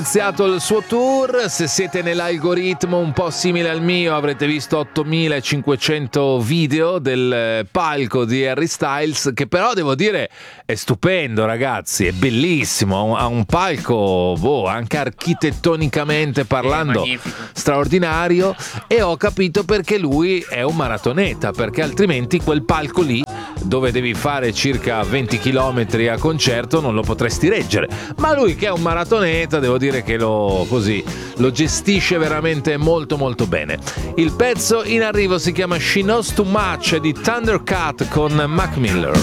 Iniziato il suo tour. Se siete nell'algoritmo un po' simile al mio avrete visto 8500 video del palco di Harry Styles, che però devo dire è stupendo, ragazzi, è bellissimo, ha un palco anche architettonicamente parlando straordinario, e ho capito perché lui è un maratoneta, perché altrimenti quel palco lì, dove devi fare circa 20 km a concerto, non lo potresti reggere. Ma lui, che è un maratoneta, devo dire che lo gestisce veramente molto molto bene. Il pezzo in arrivo si chiama She Knows Too Much di Thundercat con Mac Miller.